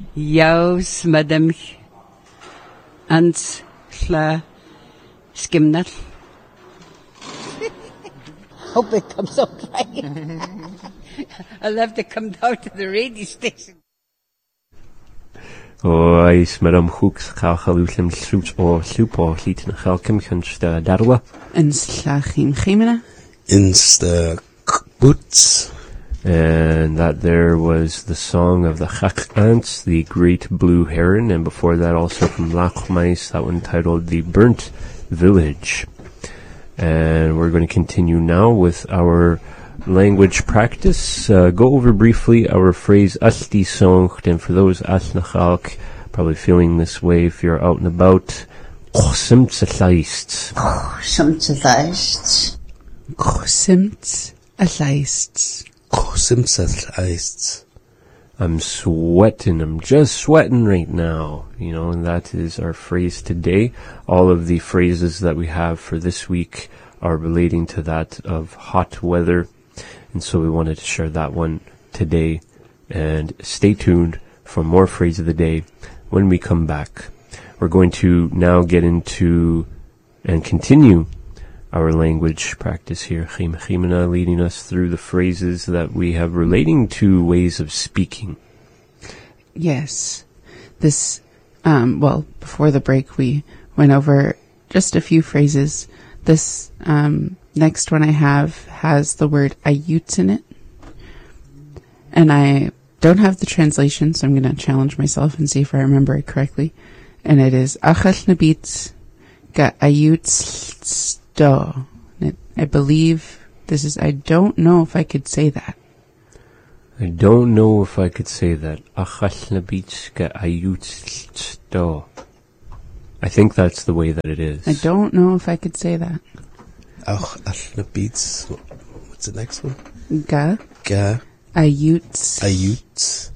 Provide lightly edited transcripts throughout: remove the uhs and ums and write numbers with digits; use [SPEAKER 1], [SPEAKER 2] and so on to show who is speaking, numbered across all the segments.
[SPEAKER 1] Yaus Madam Ants Fla Skimnal. Hope it comes out right. I'll have to come down to the radio station.
[SPEAKER 2] Oes Madam Hooks Chalchalusem Sluts or Slup or Heaton Chalkim Kunsta Darwa.
[SPEAKER 3] And Slachim Chimena.
[SPEAKER 4] Insta Boots.
[SPEAKER 2] And that there was the song of the Chak Ants, the Great Blue Heron, and before that also from Lachmais, that one titled The Burnt Village. And we're going to continue now with our language practice. Go over briefly our phrase Asti Songt, and for those Asnachalk, probably feeling this way if you're out and about, Chosimt Alaist.
[SPEAKER 1] Chosimt Alaist.
[SPEAKER 3] Chosimt Alaist.
[SPEAKER 4] Chosimt Alaist.
[SPEAKER 2] I'm sweating, I'm just sweating right now, and that is our phrase today. All of the phrases that we have for this week are relating to that of hot weather, and so we wanted to share that one today. And stay tuned for more phrase of the day when we come back. We're going to now get into and continue our language practice here. Chimena leading us through the phrases that we have relating to ways of speaking.
[SPEAKER 3] Yes. This, before the break we went over just a few phrases. This next one I have has the word ayutz in it. And I don't have the translation, so I'm going to challenge myself and see if I remember it correctly. And it is achas nabitz ga ayutz do. I believe this is, I don't know if I could say that.
[SPEAKER 2] I don't know if I could say that. Achas nabitz ga ayutz do. I think that's the way that it is.
[SPEAKER 3] I don't know if I could say that.
[SPEAKER 4] Achas nabitz. What's the next one?
[SPEAKER 3] Ga.
[SPEAKER 4] Ga.
[SPEAKER 3] Ayutz.
[SPEAKER 4] Ayutz.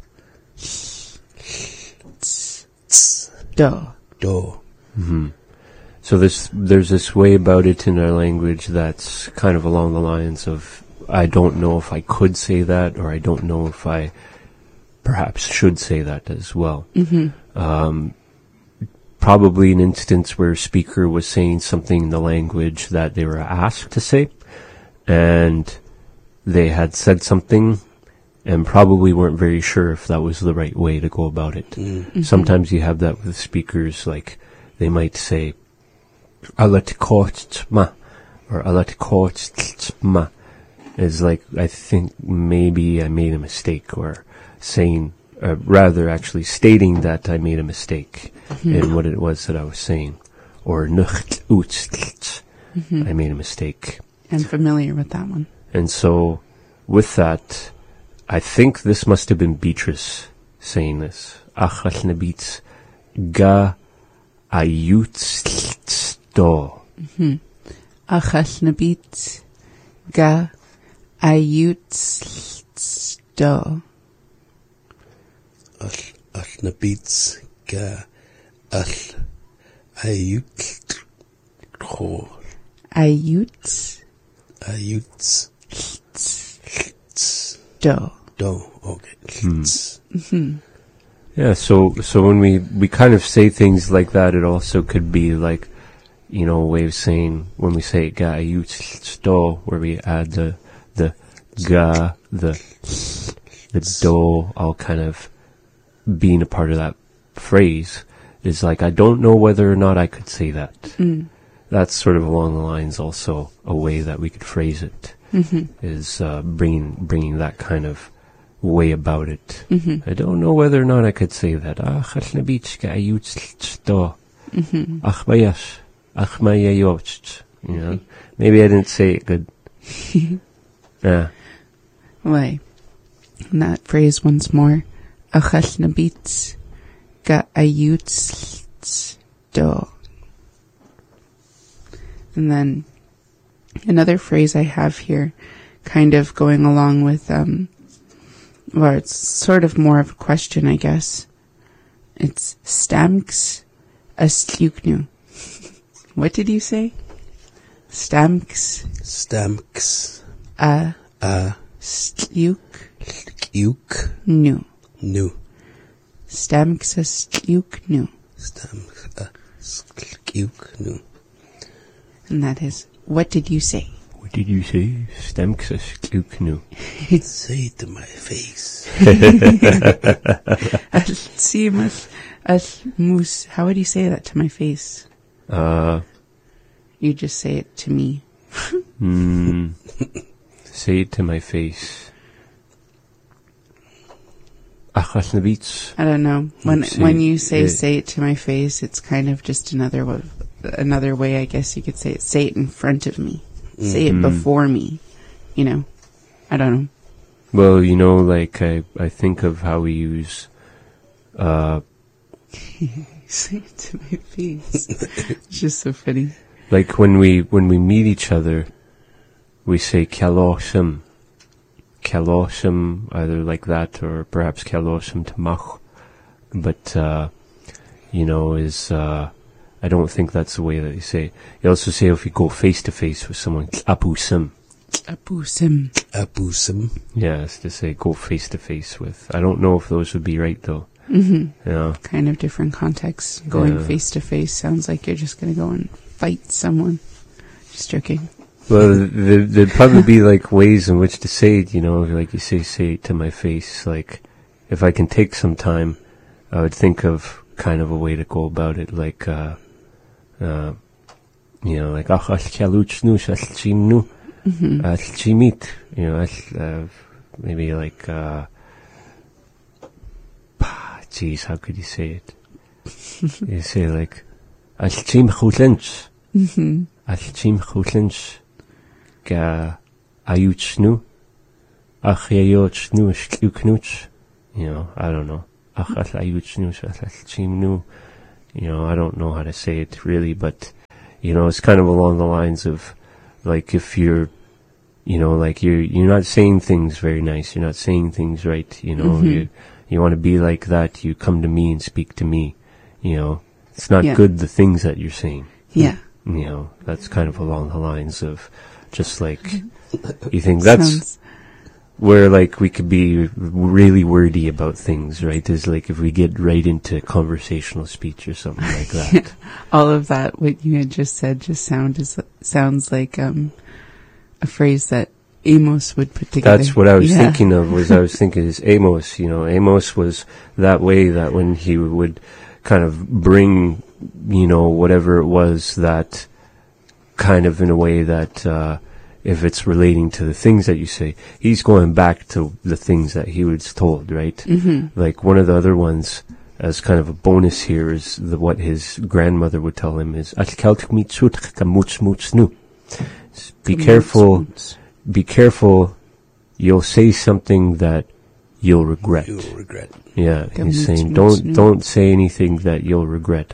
[SPEAKER 3] Do.
[SPEAKER 4] Do.
[SPEAKER 2] Mm-hmm. So there's this way about it in our language that's kind of along the lines of, I don't know if I could say that, or I don't know if I perhaps should say that as well.
[SPEAKER 3] Mm-hmm.
[SPEAKER 2] Probably an instance where a speaker was saying something in the language that they were asked to say, and they had said something and probably weren't very sure if that was the right way to go about it.
[SPEAKER 3] Mm-hmm.
[SPEAKER 2] Sometimes you have that with speakers, like they might say, Alatikotma, or Alatikotma, is like, I think maybe I made a mistake, or saying, rather actually stating that I made a mistake in what it was that I was saying. Or nucht utst, I made a mistake.
[SPEAKER 3] I'm familiar with that one.
[SPEAKER 2] And so, with that, I think this must have been Beatrice saying this. Achas nabitz ga ayutz do.
[SPEAKER 3] Achas nabitz ga ayutz do.
[SPEAKER 4] Achas nabitz ga ayutz do.
[SPEAKER 3] Ayutz do.
[SPEAKER 4] Do. Okay.
[SPEAKER 2] Yeah, so when we kind of say things like that, it also could be like, a way of saying, when we say ga ayutz do, where we add the ga, the do, all kind of being a part of that phrase, is like, I don't know whether or not I could say that. That's sort of along the lines also a way that we could phrase it, is bringing that kind of way about it. I don't know whether or not I could say that. Achas nabitz ga ayutz do. Ach bayash. Ach mayayotz. Maybe I didn't say it good. Yeah.
[SPEAKER 3] Right. And that phrase once more. Achas nabitz ga ayutz do. And then another phrase I have here, kind of going along with, it's sort of more of a question, I guess. It's stamks a stuknu. What did you say? Stamks a stuk
[SPEAKER 4] nu.
[SPEAKER 3] Stamksastluknu.
[SPEAKER 4] Stamksastluknu.
[SPEAKER 3] And that is, what did you say?
[SPEAKER 2] What did you say? Stamksastluknu.
[SPEAKER 4] Say it to my face.
[SPEAKER 3] How would you say that to my face? You just say it to me.
[SPEAKER 2] Say it to my face. Achas Nabitz.
[SPEAKER 3] I don't know. When you say it to my face, it's kind of just another way, I guess you could say it. Say it in front of me. Say it before me. You know. I don't know.
[SPEAKER 2] Well, you know, like I think of how we use
[SPEAKER 3] Say it to my face. It's just so funny.
[SPEAKER 2] like when we meet each other, we say Kalosam. Kalosam, either like that or perhaps Kalosam Tamach. But you know, I don't think that's the way that you say it. You also say if you go face to face with someone, Apusam.
[SPEAKER 3] Apusam.
[SPEAKER 4] Apusam.
[SPEAKER 2] Yeah, it's to say go face to face with. I don't know if those would be right though. Yeah.
[SPEAKER 3] Kind of different contexts. Going
[SPEAKER 2] Yeah.
[SPEAKER 3] face to face sounds like you're just going to go and fight someone. Just joking.
[SPEAKER 2] Well, there'd probably be like ways in which to say it, you know, like you say it to my face. Like, if I can take some time, I would think of kind of a way to go about it, like, you know, like, ach, al chaluchnu, al chimnu, al chimit, you know, maybe like, geez, how could you say it? You say like, al chim chulench, al chim chulench, ga ayuchnu, ach yayochnu, shkluknuch, you know, I don't know. Ach al ayuchnu, al chimnu, you know, I don't know how to say it really, but, you know, it's kind of along the lines of, like, if you're, you know, like you're not saying things very nice, you're not saying things right, you know, you want to be like that, you come to me and speak to me, you know, it's not good the things that you're saying.
[SPEAKER 3] Yeah.
[SPEAKER 2] You know, that's kind of along the lines of just like, you think that's where like we could be really wordy about things, right? Is like if we get right into conversational speech or something like that.
[SPEAKER 3] Yeah. All of that, what you had just said, just sounds like a phrase that Amos would put together.
[SPEAKER 2] That's what I was thinking of, I was thinking is Amos, you know, Amos was that way that when he would kind of bring, you know, whatever it was that kind of in a way that, if it's relating to the things that you say, he's going back to the things that he was told, right? Like one of the other ones, as kind of a bonus here, is what his grandmother would tell him is, be careful, you'll say something that you'll regret.
[SPEAKER 4] You'll regret.
[SPEAKER 2] Yeah, he's saying, don't say anything that you'll regret.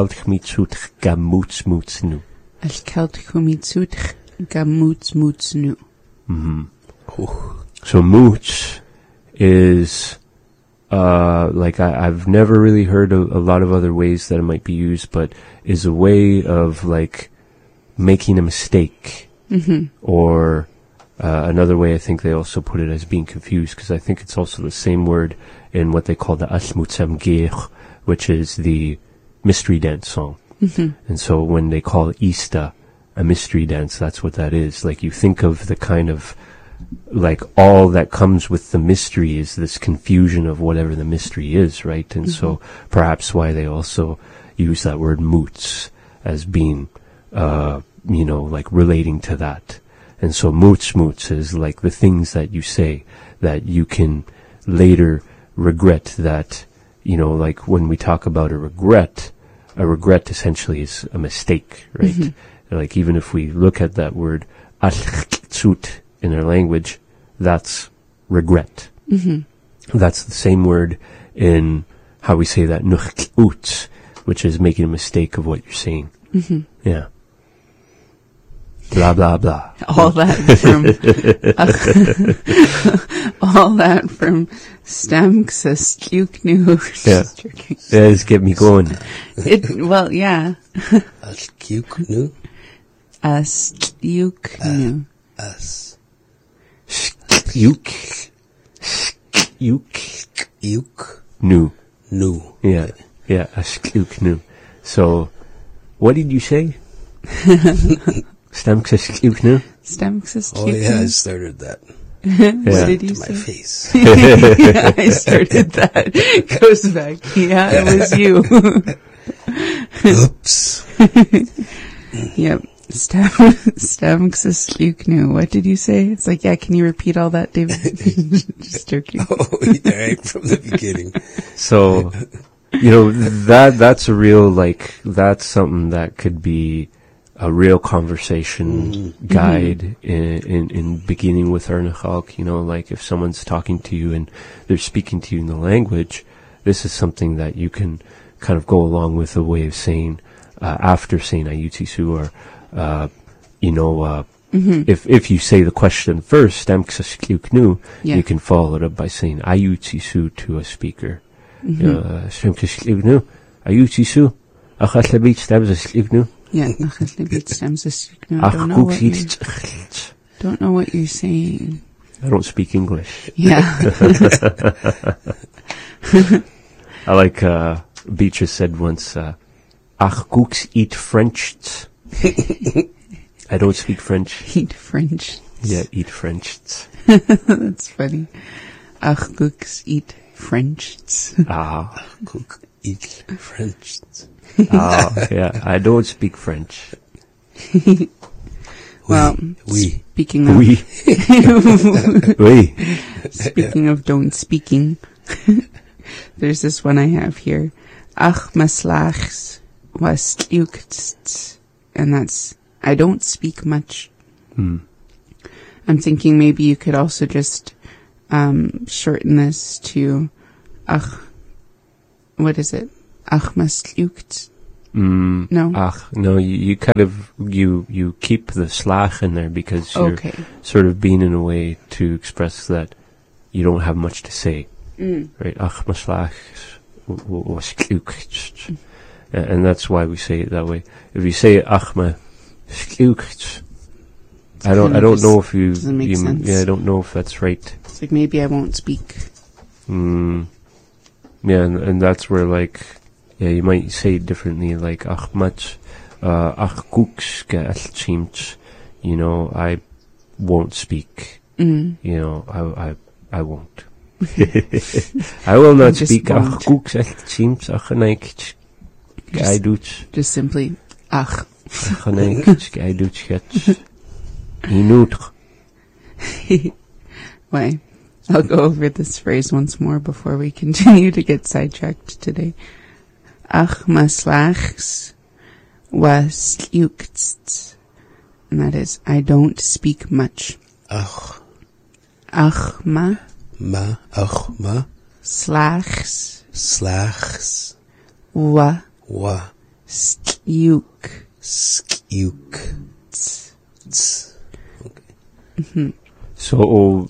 [SPEAKER 2] So mooch is, like I've never really heard a lot of other ways that it might be used, but is a way of like making a mistake. Or another way I think they also put it as being confused, because I think it's also the same word in what they call the Asmutsam Geir, which is the mystery dance song. And so when they call Ista a mystery dance, that's what that is. Like you think of the kind of, like all that comes with the mystery is this confusion of whatever the mystery is, right? And so perhaps why they also use that word moots as being, you know, like relating to that. And so moots is like the things that you say that you can later regret, that, you know, like when we talk about a regret essentially is a mistake, right? Like even if we look at that word al-tsut in our language, that's regret. That's the same word in how we say that nukhut, which is making a mistake of what you're saying. Yeah. Blah blah blah.
[SPEAKER 3] All that from Stamksastluknu.
[SPEAKER 2] Yeah. Yeah, just get me going.
[SPEAKER 3] Well, yeah.
[SPEAKER 4] Astluknu.
[SPEAKER 3] Astluknu.
[SPEAKER 2] Yuk.
[SPEAKER 4] Yuk.
[SPEAKER 2] Nu.
[SPEAKER 4] Nu.
[SPEAKER 2] Yeah, yeah, Askluknu. So, what did you say? Stamks Askluknu?
[SPEAKER 3] Stamks
[SPEAKER 4] Oh yeah, I started that.
[SPEAKER 3] What did you
[SPEAKER 4] To my
[SPEAKER 3] say?
[SPEAKER 4] face.
[SPEAKER 3] Yeah, I started that. Goes back. Yeah, it was you.
[SPEAKER 4] Oops.
[SPEAKER 3] Yep. Stamks. What did you say? It's like, yeah, can you repeat all that, David? Just joking.
[SPEAKER 4] Oh, yeah, right from the beginning.
[SPEAKER 2] So, that's a real, that's something that could be a real conversation guide in beginning with Ernachalk. If someone's talking to you and they're speaking to you in the language, this is something that you can kind of go along with a way of saying, after saying Ayutisu, or, if you say the question first, Stamksaskluknu,
[SPEAKER 3] Yeah.
[SPEAKER 2] you can follow it up by saying Ayutisu to a speaker. Stamksaskluknu, Ayutisu, Achalabit Stamksaskluknu.
[SPEAKER 3] Yeah, Stamks. Don't know what you're saying.
[SPEAKER 2] I don't speak English.
[SPEAKER 3] Yeah.
[SPEAKER 2] I like, Beatrice said once, Ach Gooks eat French. I don't speak French.
[SPEAKER 3] Eat French.
[SPEAKER 2] Yeah, eat French.
[SPEAKER 3] That's funny. Ach, cooks eat French.
[SPEAKER 2] Ah,
[SPEAKER 4] Cook, eat French.
[SPEAKER 2] yeah, I don't speak French.
[SPEAKER 3] Well,
[SPEAKER 4] Oui.
[SPEAKER 3] speaking of
[SPEAKER 2] Oui. Oui.
[SPEAKER 3] speaking of don't speaking, there's this one I have here. Ach, maslachs was liukt, and that's I don't speak much. I'm thinking maybe you could also just shorten this to ach. What is it? Ach, masliukt. No.
[SPEAKER 2] Ach, no, you kind of, you keep the slach in there because you're
[SPEAKER 3] Okay.
[SPEAKER 2] sort of being in a way to express that you don't have much to say. Right? Ach, ma slach was klukt. And that's why we say it that way. If you say ach, ma slukt, I don't know if you,
[SPEAKER 3] doesn't make sense.
[SPEAKER 2] yeah, I don't know if that's right.
[SPEAKER 3] It's like maybe I won't speak.
[SPEAKER 2] Yeah, and that's where yeah, you might say it differently, like ach mat, ach kuks ge alchimt, I won't speak. I won't. I will not
[SPEAKER 3] just
[SPEAKER 2] speak ach
[SPEAKER 3] won't.
[SPEAKER 2] kuks alchimt, ach naik I doet,
[SPEAKER 3] Just simply ach.
[SPEAKER 2] ach naik I doet get. Inoutre.
[SPEAKER 3] Why? I'll go over this phrase once more before we continue to get sidetracked today. Ach maslachs was liukt, and that is I don't speak much.
[SPEAKER 4] Ach,
[SPEAKER 3] Ach ma
[SPEAKER 4] ach, ma,
[SPEAKER 3] slachs
[SPEAKER 4] slachs,
[SPEAKER 3] wa
[SPEAKER 4] wa,
[SPEAKER 3] liuk.
[SPEAKER 4] skjuk.
[SPEAKER 2] So,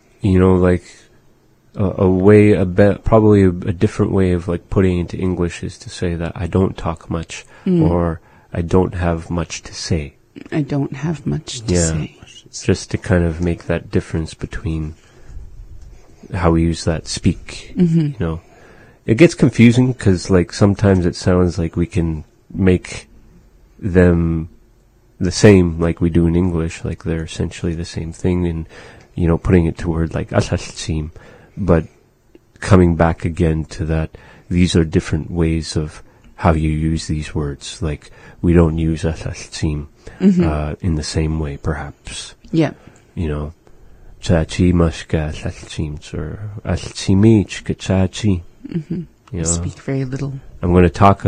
[SPEAKER 2] a way, probably a different way of putting it into English is to say that I don't talk much, or I don't have much to say.
[SPEAKER 3] I don't have much to
[SPEAKER 2] Yeah.
[SPEAKER 3] say.
[SPEAKER 2] Just to kind of make that difference between how we use that speak, It gets confusing because sometimes it sounds like we can make them the same like we do in English, like they're essentially the same thing, and putting it to word like asalsim, but coming back again to that these are different ways of how you use these words. Like we don't use asalsim in the same way, perhaps.
[SPEAKER 3] Yeah.
[SPEAKER 2] Chachi mashka asalsim or asalsimich chachi.
[SPEAKER 3] I speak very little.
[SPEAKER 2] I'm going to talk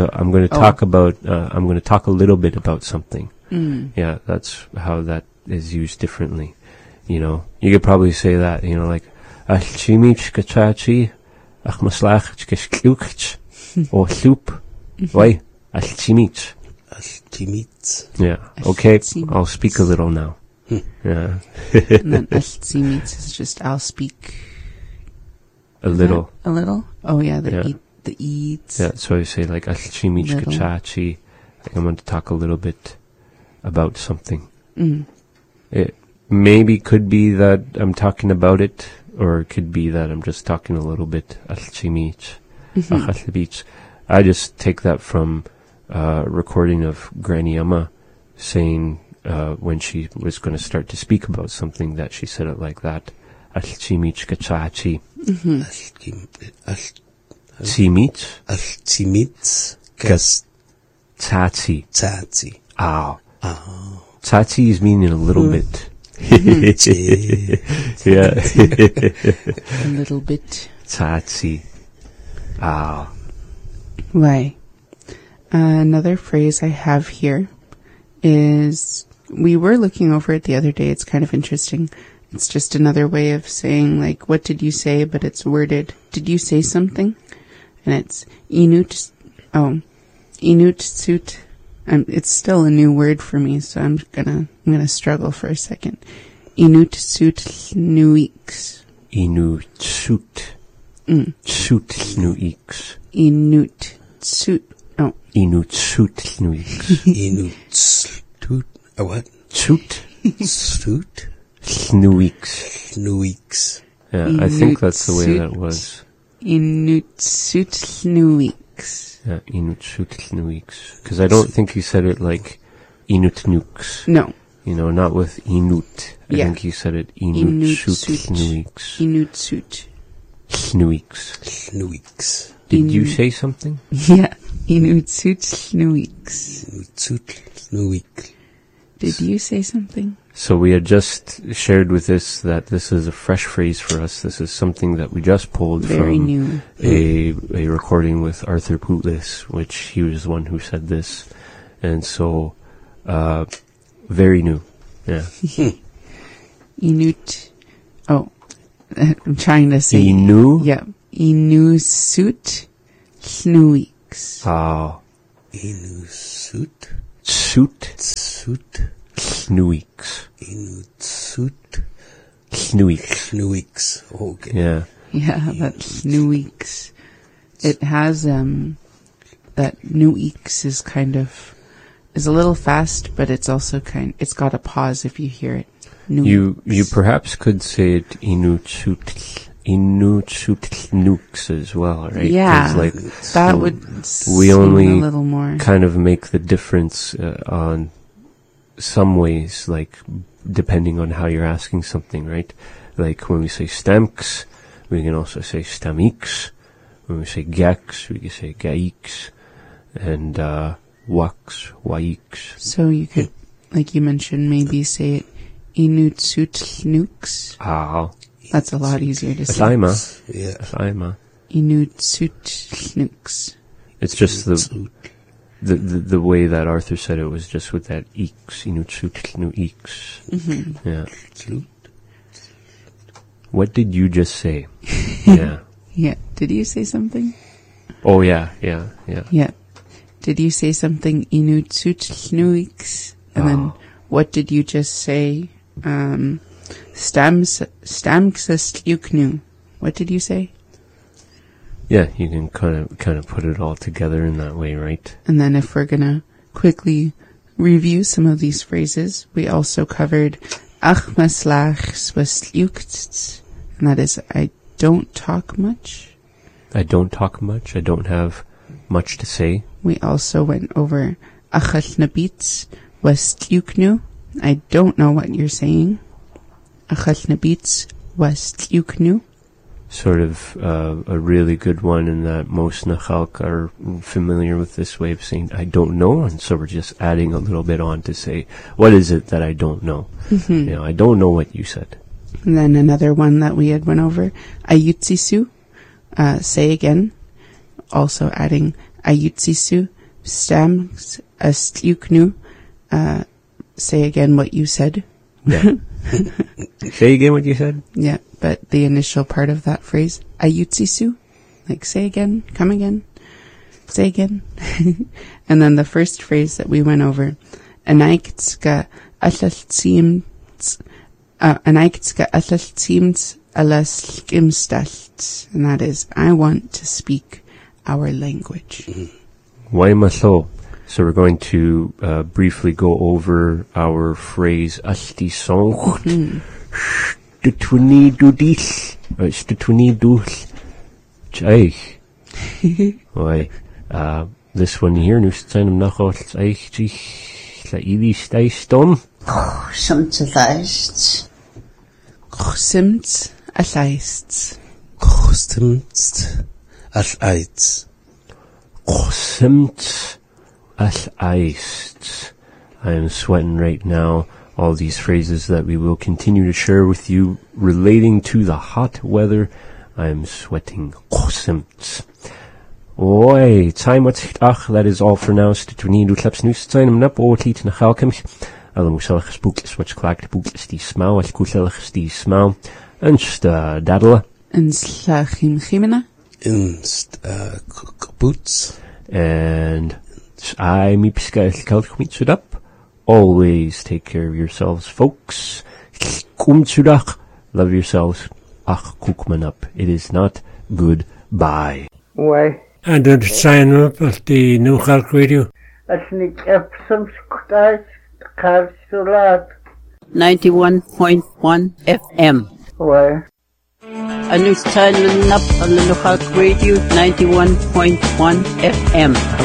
[SPEAKER 2] a little bit about something. Yeah, that's how that is used differently. You could probably say that, like, Achimich kachachi, achmaslach kesklucht, or soup. Why? Achimich.
[SPEAKER 4] Altimit.
[SPEAKER 2] Yeah, okay,
[SPEAKER 3] Achimich.
[SPEAKER 2] I'll speak a little now. Yeah.
[SPEAKER 3] And then altimit is just I'll speak
[SPEAKER 2] A little.
[SPEAKER 3] a little. Oh yeah,
[SPEAKER 2] Yeah.
[SPEAKER 3] the eats.
[SPEAKER 2] Yeah, so I say like, Achimich
[SPEAKER 3] Little.
[SPEAKER 2] kachachi, like I'm going to talk a little bit about something. It maybe could be that I'm talking about it, or it could be that I'm just talking a little bit. Alchimich. Achas Labitz. I just take that from a recording of Granny Emma saying when she was going to start to speak about something that she said it like that. Alchimich kachachi. Alchimich?
[SPEAKER 4] Alchimich kas
[SPEAKER 2] Tati.
[SPEAKER 4] tati.
[SPEAKER 2] Ow. Tati is meaning a little bit. Yeah.
[SPEAKER 3] A little bit.
[SPEAKER 2] Tati. Ow.
[SPEAKER 3] Why? Another phrase I have here is, we were looking over it the other day. It's kind of interesting. It's just another way of saying, like, what did you say? But it's worded, did you say something? And it's inut suit. It's still a new word for me, so I'm gonna struggle for a second. Inut suit nuix.
[SPEAKER 2] Inut suit. Suit nuix.
[SPEAKER 3] Inut suit. Oh.
[SPEAKER 2] Inut suit nuix.
[SPEAKER 4] Inut what?
[SPEAKER 2] Suit.
[SPEAKER 4] Suit?
[SPEAKER 2] Nuix.
[SPEAKER 4] Nuix.
[SPEAKER 2] Yeah, I think that's the way that was.
[SPEAKER 3] Inut suit nuix.
[SPEAKER 2] Yeah, Inut suit nuix. Because I don't think he said it like Inut nukes.
[SPEAKER 3] No.
[SPEAKER 2] You know, not with Inut. I
[SPEAKER 3] Yeah.
[SPEAKER 2] think he said it Inut suit nuix.
[SPEAKER 3] Inut suit.
[SPEAKER 2] Nuix.
[SPEAKER 4] Nuix.
[SPEAKER 2] Did you say something?
[SPEAKER 3] Yeah. Inut suit nuix.
[SPEAKER 4] Nuit. Nuix.
[SPEAKER 3] Did you say something?
[SPEAKER 2] So we had just shared with this that this is a fresh phrase for us. This is something that we just pulled
[SPEAKER 3] Very
[SPEAKER 2] from
[SPEAKER 3] new.
[SPEAKER 2] a recording with Arthur Pootlis, which he was the one who said this. And so, very new. Yeah.
[SPEAKER 3] Inut. Oh. I'm trying to say.
[SPEAKER 2] Inu?
[SPEAKER 3] Yeah. Inu suit nuix.
[SPEAKER 2] Ah.
[SPEAKER 4] Inu suit.
[SPEAKER 2] Suit.
[SPEAKER 4] Suit.
[SPEAKER 2] Nuix.
[SPEAKER 4] Inu suit.
[SPEAKER 2] Nuix.
[SPEAKER 4] Nuix. Okay.
[SPEAKER 2] Yeah.
[SPEAKER 3] Yeah, that's nuix. It has, that nuix is is a little fast, but it's also it's got a pause if you hear it. Nuix.
[SPEAKER 2] You perhaps could say it Inutsut nukes as well, right?
[SPEAKER 3] Yeah,
[SPEAKER 2] 'Cause, like,
[SPEAKER 3] that would
[SPEAKER 2] we
[SPEAKER 3] seem
[SPEAKER 2] only
[SPEAKER 3] a little more.
[SPEAKER 2] kind of make the difference on some ways, like depending on how you're asking something, right? Like when we say stamks, we can also say stamix. When we say gax, we can say gaix, and wax, waix.
[SPEAKER 3] So you could, like you mentioned, maybe say it Inutsut nukes.
[SPEAKER 2] Ah,
[SPEAKER 3] That's a lot easier to say.
[SPEAKER 2] Asaima.
[SPEAKER 4] Yeah.
[SPEAKER 2] Asaima.
[SPEAKER 3] Inutsut nukes.
[SPEAKER 2] It's just
[SPEAKER 4] Suit.
[SPEAKER 2] the way that Arthur said it was just with that eeks, Inutsut nu eeks.
[SPEAKER 3] Mm-hmm.
[SPEAKER 2] Yeah.
[SPEAKER 4] Suit.
[SPEAKER 2] What did you just say? Yeah.
[SPEAKER 3] Yeah. Did you say something?
[SPEAKER 2] Oh yeah. Yeah.
[SPEAKER 3] Yeah. Did you say something Inutsut nuix? And then what did you just say? Stamksastluknu. What did you say?
[SPEAKER 2] Yeah, you can kind of put it all together in that way, right?
[SPEAKER 3] And then if we're gonna quickly review some of these phrases, we also covered achmaslach swastlukts, and that is I don't talk much.
[SPEAKER 2] I don't talk much. I don't have much to say.
[SPEAKER 3] We also went over achalnabits wastluknu. I don't know what you're saying. Achalnabits wastluknu.
[SPEAKER 2] Sort of a really good one in that most Nachalk are familiar with this way of saying I don't know, and so we're just adding a little bit on to say, what is it that I don't know?
[SPEAKER 3] Mm-hmm.
[SPEAKER 2] You know, I don't know what you said.
[SPEAKER 3] And then another one that we had went over, ayutsisu, say again. Also adding ayutsisu, stams astluknu, say again what you said.
[SPEAKER 2] Yeah. Say again what you said?
[SPEAKER 3] Yeah, but the initial part of that phrase, ayutsisu, like say again, come again, say again. And then the first phrase that we went over, anaikitska atlaltsimts, alaslimstalt, and that is, I want to speak our language.
[SPEAKER 2] Waimaso. So we're going to briefly go over our phrase asti songt. Stutuni dudis. Stutuni dus. Jay. Why, this one here, nu zijn hem nog als eigenlijk la ili ston.
[SPEAKER 1] Simt a leicht.
[SPEAKER 3] Simt a lijst.
[SPEAKER 4] Kostemst al eits.
[SPEAKER 2] Simt al eist. I am sweating right now. All these phrases that we will continue to share with you relating to the hot weather. I am sweating. Simt. Oi, time what's ach, that is all for now. Stitwini du klaps nu zijn hem nap o tliet na galkem. Alle moesellig spookjes wat klaakt boekjes die smaal, wat koesellig die smaal. En daddelen.
[SPEAKER 3] En slachim chimena.
[SPEAKER 4] Inst boots.
[SPEAKER 2] And I me piskel up. Always take care of yourselves, folks. Kumtsudak. Love yourselves. Ach kukman up. It is not goodbye.
[SPEAKER 5] Why?
[SPEAKER 6] En dat zijn op als die New York Radio.
[SPEAKER 5] Als ik heb soms thuis kaartslaat.
[SPEAKER 1] 91.1 FM.
[SPEAKER 5] Why?
[SPEAKER 1] A new channel up on the local radio 91.1 FM.